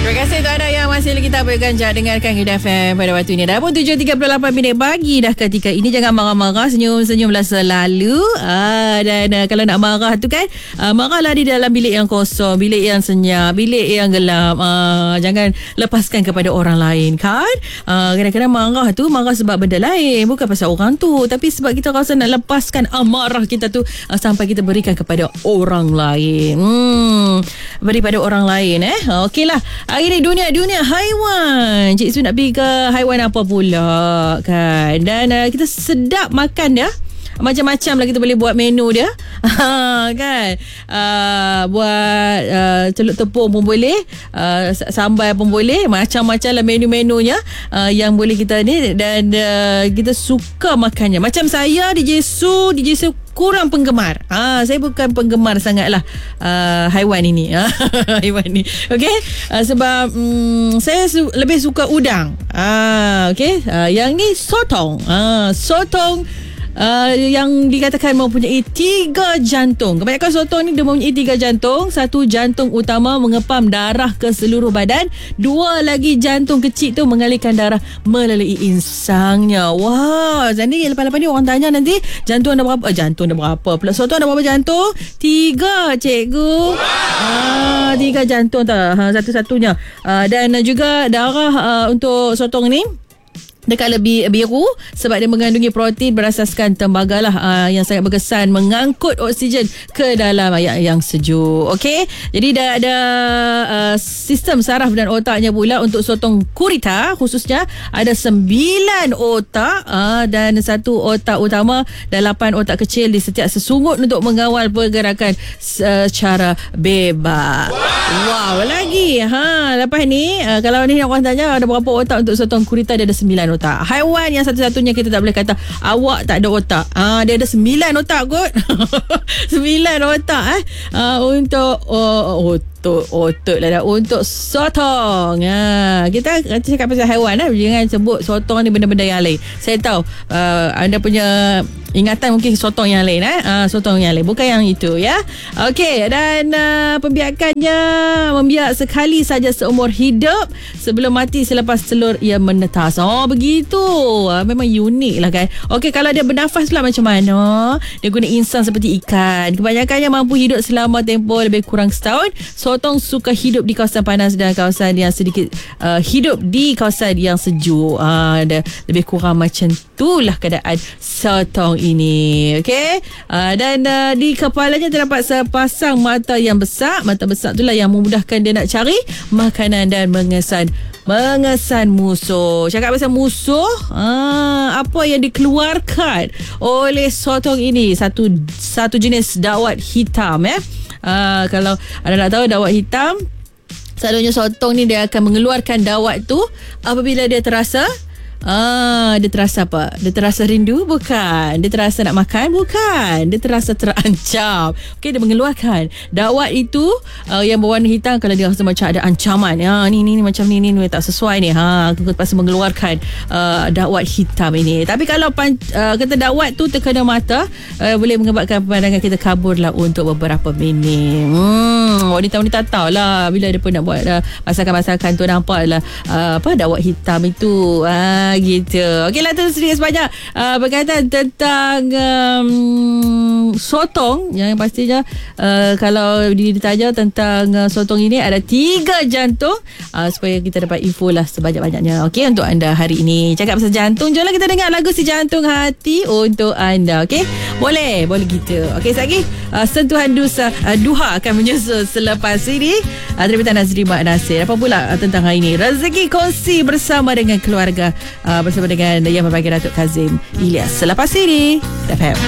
Terima kasih untuk anda yang masih lagi tak berganjak dengarkan Hidayah FM pada waktu ini. Dah pun 7.38 minit pagi dah ketika ini. Jangan marah-marah, senyum-senyumlah selalu. Dan kalau nak marah tu kan, marahlah di dalam bilik yang kosong, bilik yang senyap, bilik yang gelap. Jangan lepaskan kepada orang lain kan. Kadang-kadang marah tu marah sebab benda lain, bukan pasal orang tu, tapi sebab kita rasa nak lepaskan amarah kita tu sampai kita berikan kepada orang lain. Daripada orang lain Okeylah. Hari ni dunia haiwan. Cik Su nak pergi ke haiwan apa pula kan. Dan kita sedap makan dia. Macam-macam lah kita boleh buat menu dia. Kan. Buat celup tepung pun boleh, sambal pun boleh. Macam-macam lah menu-menunya yang boleh kita ni. Dan kita suka makannya. Macam saya, DJ Su kurang penggemar. Saya bukan penggemar sangatlah haiwan ini. Haiwan ni. Okey. Sebab saya lebih suka udang. Okey. Yang ni sotong. Sotong yang dikatakan mempunyai 3 jantung. Kebanyakan sotong ni dia mempunyai 3 jantung. 1 jantung utama mengepam darah ke seluruh badan. 2 lagi jantung kecil tu mengalirkan darah melalui insangnya. Wah, jadi lepas-lepas ni orang tanya nanti jantung ada berapa? Jantung ada berapa pula? Sotong ada berapa jantung? 3, cikgu. 3 jantung tak satu-satunya. Dan juga darah untuk sotong ni dekat lebih biru sebab dia mengandungi protein berasaskan tembaga lah, yang sangat berkesan mengangkut oksigen ke dalam yang sejuk. Okey, jadi dah ada sistem saraf dan otaknya pula. Untuk sotong kurita khususnya ada 9 otak dan 1 otak utama dan 8 otak kecil di setiap sesungut untuk mengawal pergerakan secara bebas. Wow, lagi lepas ni kalau ni orang tanya ada berapa otak untuk sotong kurita, dia ada 9 otak. Haiwan yang satu-satunya kita tak boleh kata awak tak ada otak. Dia ada 9 otak kot. 9 otak untuk otot lah dah. Untuk sotong. Kita cakap pasal haiwan jangan sebut sotong ni benda-benda yang lain. Saya tahu anda punya ingatan mungkin sotong yang lain. Sotong yang lain, bukan yang itu ya. Okey, dan pembiakannya membiak sekali saja seumur hidup. Sebelum mati selepas telur ia menetas. Begitu. Memang unik lah kan. Okey, kalau dia bernafas pula macam mana? Dia guna insang seperti ikan. Kebanyakannya mampu hidup selama tempoh lebih kurang setahun. Sotong suka hidup di kawasan panas dan kawasan yang sedikit hidup di kawasan yang sejuk. Lebih kurang macam itulah keadaan sotong ini. Okey. Dan di kepalanya terdapat sepasang mata yang besar. Mata besar itulah yang memudahkan dia nak cari makanan dan mengesan musuh. Cakap pasal musuh, apa yang dikeluarkan oleh sotong ini, satu jenis dawat hitam kalau anda nak tahu dawat hitam, selalunya sotong ni dia akan mengeluarkan dawat tu apabila dia terasa dia terasa apa? Dia terasa rindu? Bukan. Dia terasa nak makan? Bukan. Dia terasa terancam. Okey, dia mengeluarkan dawat itu yang berwarna hitam kalau dia rasa macam ada ancaman. Ni macam ni tak sesuai ni. Pasal mengeluarkan dawat hitam ini. Tapi kalau kata dawat tu terkena mata, boleh menyebabkan pandangan kita kaburlah untuk beberapa minit. Wanita-wanita tahulah bila dia pun nak buat masakan-masakan tu nampaklah dawat hitam itu. Gitu. Okeylah, tu sedikit sebanyak berkaitan tentang sotong yang pastinya kalau ditanya tentang sotong ini ada 3 jantung, supaya kita dapat info lah sebanyak-banyaknya. Okey, untuk anda hari ini cakap pasal jantung, jomlah kita dengar lagu Si Jantung Hati untuk anda. Okey, boleh gitu. Okey, sekejap lagi sentuhan duha akan menyusul selepas ini. Terima kasih Mak Nasir. Apa pula tentang hari ini? Rezeki kongsi bersama dengan keluarga, bersama dengan Yang Berbagi Datuk Kazim Ilyas selepas ini. FM